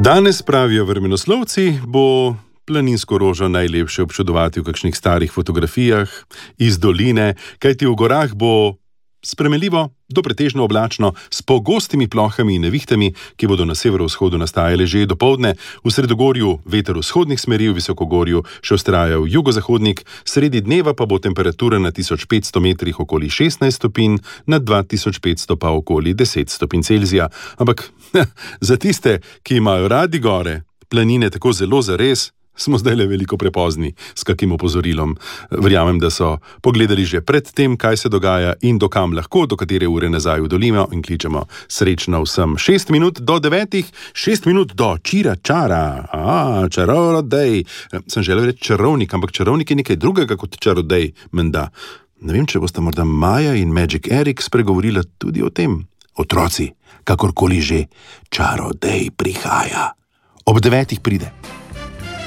Danes, pravijo vremenoslovci, bo planinsko rožo najlepše občudovati v kakšnih starih fotografijah iz doline, kajti v gorah bo spremenljivo do pretežno oblačno s pogostimi plohami in nevihtami, ki bodo na severovzhodu nastajale že dopoldne, v sredogorju veter vzhodnih smeri, v visokogorju še vztraja jugozahodnik, sredi dneva pa bo temperatura na 1500 metrih okoli 16 stopinj, na 2500 pa okoli 10 stopinj Celzija. Ampak za tiste, ki imajo radi gore, planine tako zelo zares, smo zdaj le veliko prepozni s kakim opozorilom. Verjamem, da so pogledali že pred tem, kaj se dogaja in dokam lahko, do katere ure nazaj v dolino, in kličemo srečno vsem. 6 minut do 9, 6 minut do čira čara. Čarodej. Sem želel reči čarovnik, ampak čarovnik je nekaj drugega kot čarodej, menda. Ne vem, če boste morda Maja in Magic Erik spregovorila tudi o tem. Otroci, kakorkoli že, čarodej prihaja. Ob 9 pride.